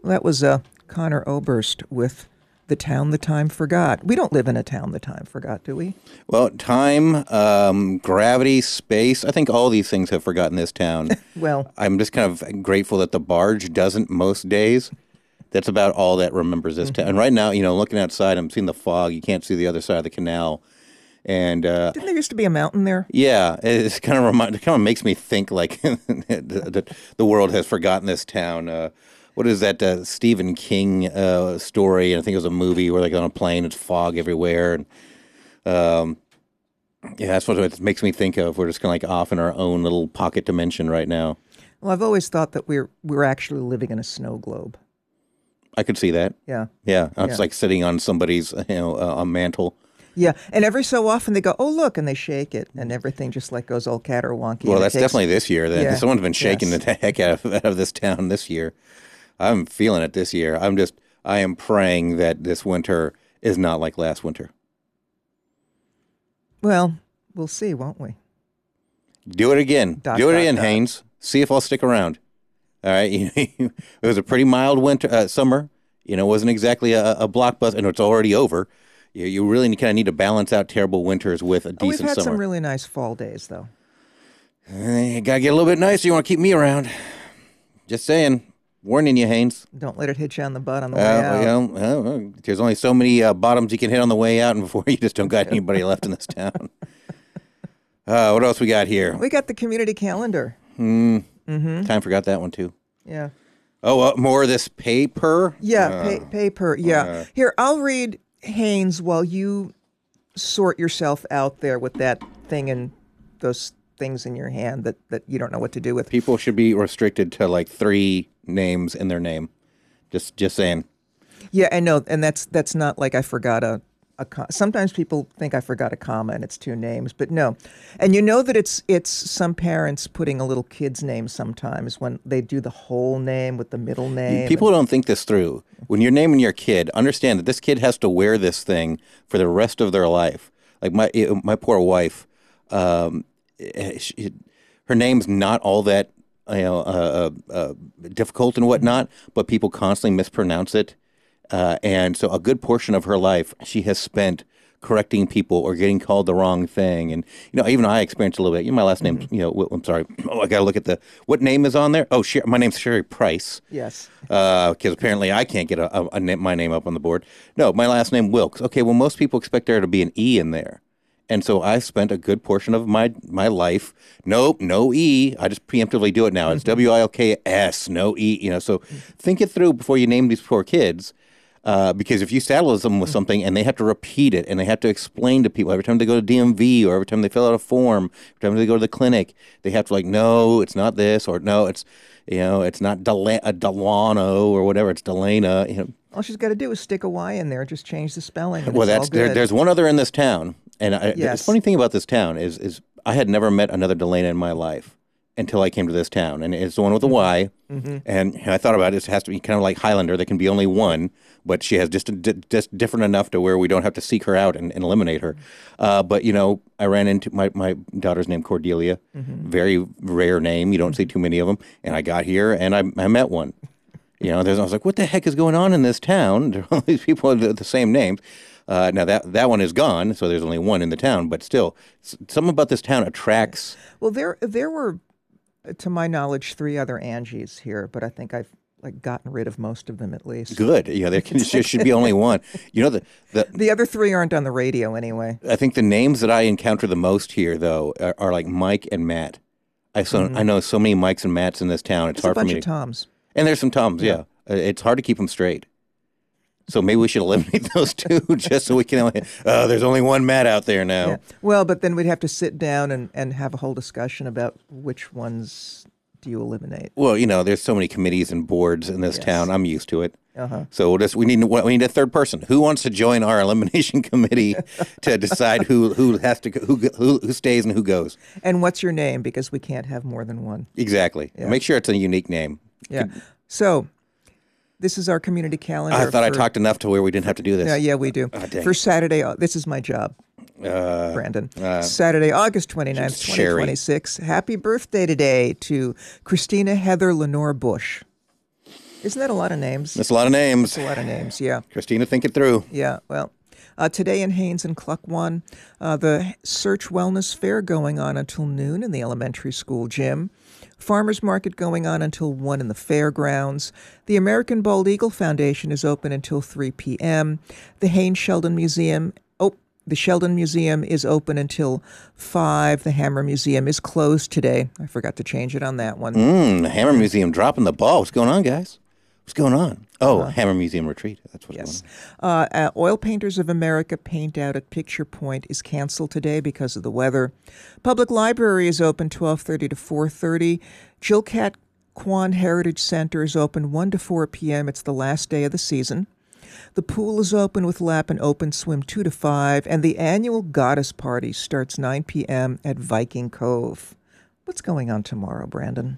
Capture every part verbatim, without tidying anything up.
Well, that was uh, Connor Oberst with The Town the Time Forgot. We don't live in a town the time forgot, do we? Well, time, um, gravity, space, I think all these things have forgotten this town. Well, I'm just kind of grateful that the barge doesn't most days. That's about all that remembers this town. And right now, you know, looking outside, I'm seeing the fog. You can't see the other side of the canal. And uh, didn't there used to be a mountain there? yeah, it's kind of remind, it kind of makes me think like the, the world has forgotten this town. Uh, what is that uh, Stephen King uh, story? I think it was a movie where like on a plane, it's fog everywhere, and um, yeah, that's what it makes me think of. We're just kind of like off in our own little pocket dimension right now. Well, I've always thought that we're we're actually living in a snow globe. I could see that. Yeah, Yeah, it's Yeah. like sitting on somebody's you know uh, a mantle. yeah. And every so often they go, "Oh, look," and they shake it, and everything just like goes all caterwonky. Well, and it that's takes- definitely this year. Then Yeah. someone's been shaking Yes. the heck out of, out of this town this year. I'm feeling it this year. I'm just, I am praying that this winter is not like last winter. Well, we'll see, won't we? Do it again. Dot, Do it dot, again, dot. Haynes. See if I'll stick around. All right. It was a pretty mild winter, uh, summer. You know, it wasn't exactly a, a blockbuster, and it's already over. You, you really kind of need to balance out terrible winters with a Oh, we've decent had summer. some really nice fall days, though. Eh, gotta get a little bit nicer. You want to keep me around? Just saying. Warning you, Haynes. Don't let it hit you on the butt on the Uh, way out. you know, uh, well, there's only so many uh, bottoms you can hit on the way out, and before you just don't got anybody left in this town. Uh, what else we got here? We got the community calendar. Mm, Mm-hmm. Time forgot that one too. Yeah. Oh, uh, more of this paper. Yeah, Uh, pay, paper. Yeah. uh. Here, I'll read Haynes while you sort yourself out there with that thing and those things in your hand that, that you don't know what to do with. People should be restricted to like three names in their name. Just, just saying. Yeah, I know, and that's that's not like I forgot a, a co- sometimes people think I forgot a comma and it's two names, but no. And you know that it's it's some parents putting a little kid's name sometimes when they do the whole name with the middle name. People don't think this through. When you're naming your kid, understand that this kid has to wear this thing for the rest of their life. Like my my poor wife, um, she, her name's not all that you know uh, uh, uh, difficult and whatnot, but people constantly mispronounce it, uh, and so a good portion of her life she has spent correcting people or getting called the wrong thing. And you know, even I experienced a little bit. You know, my last name, Mm-hmm. you know, Wi- I'm sorry. Oh, I got to look at the what name is on there. Oh, Sher- my name's Sherry Price. Yes. Because apparently I can't get a, a, a na- my name up on the board. No, my last name Wilkes. Okay, well most people expect there to be an E in there, and so I spent a good portion of my my life. Nope, no E. I just preemptively do it now. It's W I L K S, no E. You know, so think it through before you name these poor kids. Uh, because if you saddle them with something and they have to repeat it and they have to explain to people every time they go to D M V or every time they fill out a form, every time they go to the clinic, they have to like, no, it's not this, or no, it's, you know, it's not Del- uh, Delano or whatever, it's Delana. You know. All she's got to do is stick a Y in there, just change the spelling. And Well, it's that's all there, good. there's one other in this town, and I, the Yes. funny thing about this town is is I had never met another Delana in my life until I came to this town, and it's the one with a Y. Mm-hmm. And I thought about it; it has to be kind of like Highlander. There can be only one, but she has just a, di- just different enough to where we don't have to seek her out and, and eliminate her. Uh, but you know, I ran into my my daughter's name Cordelia, Mm-hmm. very rare name. You don't see too many of them. And I got here and I I met one. You know, there's, I was like, what the heck is going on in this town? There are all these people with the, the same names. Uh, now that that one is gone, so there's only one in the town. But still, s- something about this town attracts. Well, there there were, to my knowledge, three other Angies here, but I think I've like gotten rid of most of them at least. Good. Yeah, there can, there should be only one. You know, the, the The other three aren't on the radio anyway. I think the names that I encounter the most here, though, are, are like Mike and Matt. I so I know so many Mikes and Matts in this town. It's It's a hard for bunch me. of To, Toms. and there's some Toms. Yeah, Uh, it's hard to keep them straight. So maybe we should eliminate those two, just so we can. Only, oh, there's only one Matt out there now. Yeah. Well, but then we'd have to sit down and, and have a whole discussion about which ones do you eliminate. Well, you know, there's so many committees and boards in this Yes. town. I'm used to it. Uh-huh. So we'll just we need we need a third person. Who wants to join our elimination committee to decide who who has to go- who who who stays and who goes? And what's your name? Because we can't have more than one. Exactly. Yeah. Make sure it's a unique name. Yeah. So this is our community calendar. I thought I for- talked enough to where we didn't have to do this. Yeah, yeah, we do. Ah, dang For it. Saturday, uh, this is my job, Uh, Brandon. uh, Saturday, August twenty-ninth, Sherry. twenty twenty-six. Happy birthday today to Christina Heather Lenore Bush. Isn't that a lot of names? That's a lot of names. A lot of names, yeah. Christina, think it through. Yeah, well, uh, today in Haines and Cluckwan, uh, the Search Wellness Fair going on until noon in the elementary school gym. Farmers Market going on until one in the fairgrounds. The American Bald Eagle Foundation is open until three p.m. The Haines Sheldon Museum, oh, the Sheldon Museum is open until five. The Hammer Museum is closed today. I forgot to change it on that one. Mm, the Hammer Museum dropping the ball. What's going on, guys? What's going on? Oh, uh, Hammer Museum retreat. That's what's yes. going on. Uh, uh, Oil Painters of America Paint Out at Picture Point is canceled today because of the weather. Public Library is open twelve thirty to four thirty. Chilkat Kwan Heritage Center is open one to four p.m. It's the last day of the season. The pool is open with lap and open swim two to five. And the annual Goddess Party starts nine p.m. at Viking Cove. What's going on tomorrow, Brandon?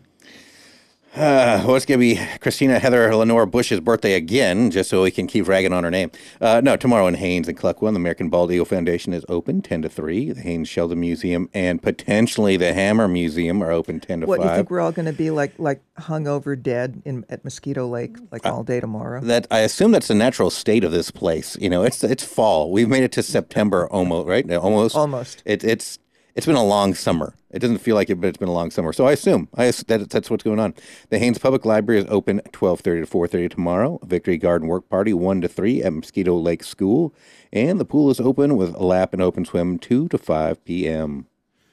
Uh, well, it's going to be Christina Heather Lenore Bush's birthday again, just so we can keep ragging on her name. Uh, no, tomorrow in Haines and Cluckwan, the American Bald Eagle Foundation is open ten to three. The Haines Sheldon Museum and potentially the Hammer Museum are open ten to what, five. What, you think we're all going to be like like hungover dead in at Mosquito Lake like uh, all day tomorrow? That I assume that's the natural state of this place. You know, it's it's fall. We've made it to September almost, right? Almost. Almost. It, it's it's been a long summer. It doesn't feel like it, but it's been a long summer. So I assume I that that's what's going on. The Haines Public Library is open twelve thirty to four thirty tomorrow. Victory Garden Work Party one to three at Mosquito Lake School, and the pool is open with a lap and open swim two to five p.m.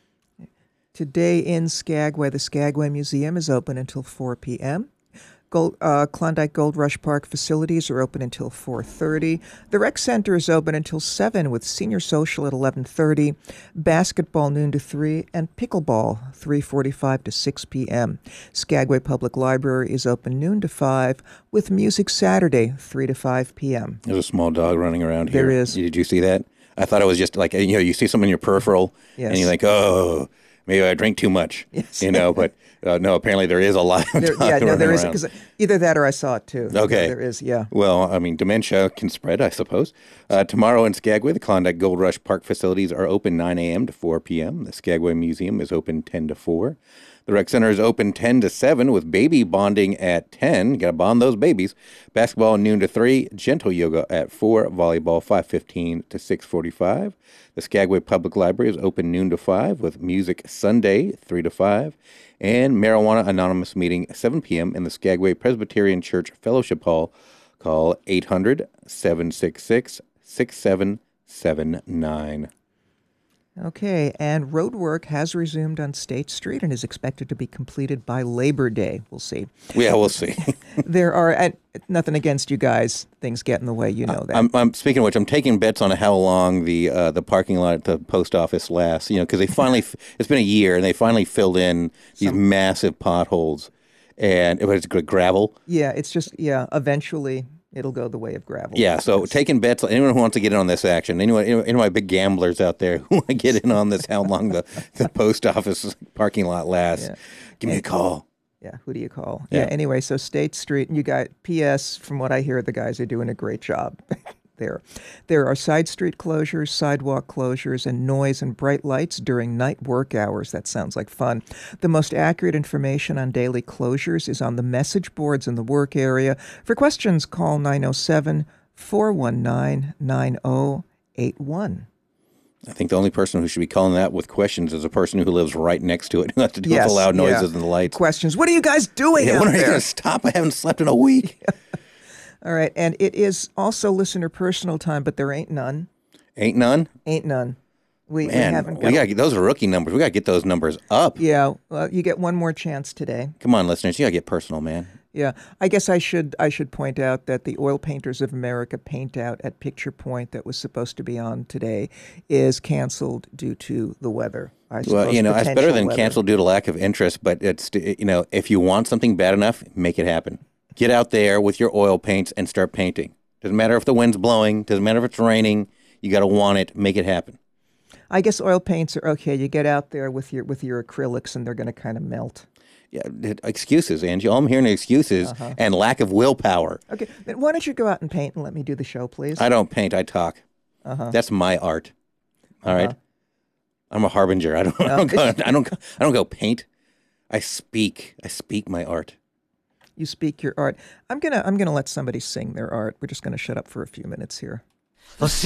Today in Skagway, the Skagway Museum is open until four p.m. Gold, uh, Klondike Gold Rush Park facilities are open until four thirty. The Rec Center is open until seven with senior social at eleven thirty, basketball noon to three, and pickleball three forty-five to six p.m. Skagway Public Library is open noon to five with music Saturday three to five p.m. There's a small dog running around here. There is. Did you see that? I thought it was just like, you know, you see something in your peripheral, yes. and you're like, oh, maybe I drink too much, yes. you know, but uh, no, apparently there is a lot of there, Yeah, no, there is, because either that or I saw it too. Okay. There is, yeah. Well, I mean, dementia can spread, I suppose. Uh, tomorrow in Skagway, the Klondike Gold Rush Park facilities are open nine a.m. to four p.m. The Skagway Museum is open ten to four. The Rec Center is open ten to seven with baby bonding at ten. Got to bond those babies. Basketball noon to three. Gentle yoga at four. Volleyball five fifteen to six forty-five. The Skagway Public Library is open noon to five with music Sunday three to five. And Marijuana Anonymous meeting seven p.m. in the Skagway Presbyterian Church Fellowship Hall. Call eight hundred, seven six six, six seven seven nine. Okay, and road work has resumed on State Street and is expected to be completed by Labor Day. We'll see. Yeah, we'll see. There are, and nothing against you guys. Things get in the way, you know that. I'm, I'm speaking of which, I'm taking bets on how long the uh, the parking lot at the post office lasts. You know, because they finally, it's been a year, and they finally filled in these Some, massive potholes, and it was gravel. Yeah, it's just yeah. Eventually, it'll go the way of gravel. Yeah, so taking bets, anyone who wants to get in on this action, anyone, any of my big gamblers out there who want to get in on this, how long the, the post office parking lot lasts, yeah. give me a call. Yeah, who do you call? Yeah. yeah, anyway, so State Street, and you got, P S, from what I hear, the guys are doing a great job there. There are side street closures, sidewalk closures, and noise and bright lights during night work hours. That sounds like fun. The most accurate information on daily closures is on the message boards in the work area. For questions, call nine oh seven, four one nine, nine oh eight one. I think the only person who should be calling that with questions is a person who lives right next to it, who has to deal yes, with the loud noises yeah. and the lights. Questions. What are you guys doing yeah, out when are there? you going to stop? I haven't slept in a week. All right, and it is also listener personal time, but there ain't none. Ain't none? Ain't none. We, Man, we haven't got we gotta get, those are rookie numbers. We got to get those numbers up. Yeah, well, you get one more chance today. Come on, listeners. You got to get personal, man. Yeah, I guess I should I should point out that the Oil Painters of America paint out at Picture Point that was supposed to be on today is canceled due to the weather. I well, you know, it's better than weather. canceled due to lack of interest, but it's, you know, if you want something bad enough, make it happen. Get out there with your oil paints and start painting. Doesn't matter if the wind's blowing, doesn't matter if it's raining, you got to want it, make it happen. I guess oil paints are okay. You get out there with your with your acrylics and they're going to kind of melt. Yeah, excuses, Angie. All I'm hearing is excuses uh-huh. and lack of willpower. Okay, then why don't you go out and paint and let me do the show, please? I don't paint, I talk. Uh-huh. That's my art. All uh-huh. right? I'm a harbinger. I don't, no, I, don't go, I, don't, I don't go paint. I speak. I speak my art. You speak your art. I'm gonna I'm gonna let somebody sing their art. We're just gonna shut up for a few minutes here.